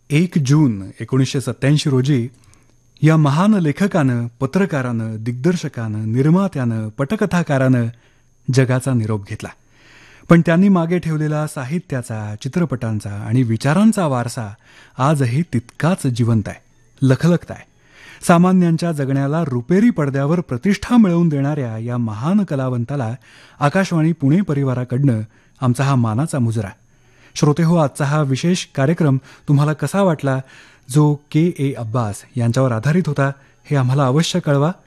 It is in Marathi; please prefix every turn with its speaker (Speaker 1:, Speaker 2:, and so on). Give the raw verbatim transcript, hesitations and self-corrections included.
Speaker 1: एक जून एकोणीसशे सत्याऐंशी रोजी या महान लेखकानं, पत्रकारानं, दिग्दर्शकानं, निर्मात्यानं, पटकथाकारानं जगाचा निरोप घेतला. पण त्यांनी मागे ठेवलेला साहित्याचा, चित्रपटांचा आणि विचारांचा वारसा आजही तितकाच जिवंत आहे, लखलखत आहे. सामान्यांच्या जगण्याला रुपेरी पडद्यावर प्रतिष्ठा मिळवून देणाऱ्या या महान कलावंताला आकाशवाणी पुणे परिवाराकडनं आमचा हा मानाचा मुजरा. श्रोते हो, आजचा हा विशेष कार्यक्रम तुम्हाला कसा वाटला, जो के ए अब्बास यांच्यावर आधारित होता, हे आम्हाला अवश्य कळवा.